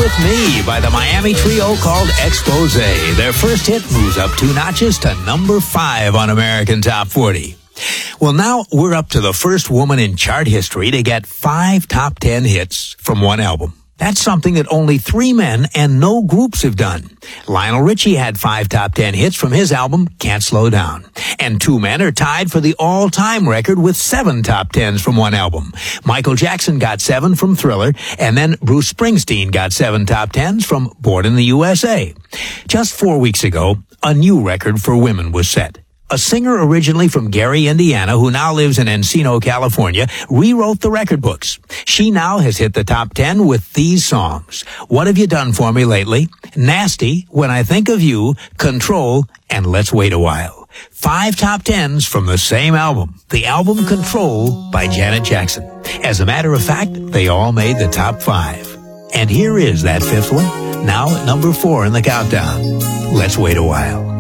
With Me by the Miami trio called Expose. Their first hit moves up 2 notches to number 5 on American Top 40. Well, now we're up to the first woman in chart history to get 5 top 10 hits from one album. That's something that only 3 men and no groups have done. Lionel Richie had 5 top 10 hits from his album, Can't Slow Down. And 2 men are tied for the all-time record with 7 top 10s from one album. Michael Jackson got 7 from Thriller, and then Bruce Springsteen got 7 top 10s from Born in the USA. Just 4 weeks ago, a new record for women was set. A singer originally from Gary, Indiana, who now lives in Encino, California, rewrote the record books. She now has hit the top 10 with these songs: What Have You Done For Me Lately, Nasty, When I Think of You, Control, and Let's Wait a While. 5 top 10s from the same album, the album Control by Janet Jackson. As a matter of fact, they all made the top 5. And here is that 5th one, now at number 4 in the countdown. Let's Wait a While.